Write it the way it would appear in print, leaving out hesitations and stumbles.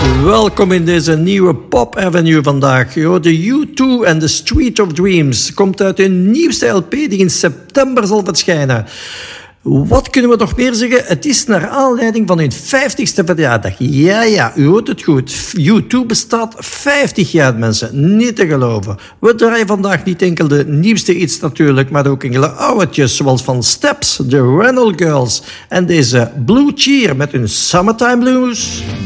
Welkom in deze nieuwe Pop Avenue vandaag. De U2 en The Street of Dreams komt uit hun nieuwste LP die in september zal verschijnen. Wat kunnen we nog meer zeggen? Het is naar aanleiding van hun 50ste verjaardag. Ja, u hoort het goed. U2 bestaat 50 jaar, mensen. Niet te geloven. We draaien vandaag niet enkel de nieuwste hits natuurlijk, maar ook enkele ouwetjes, zoals van Steps, The Rental Girls en deze Blue Cheer met hun Summertime Blues.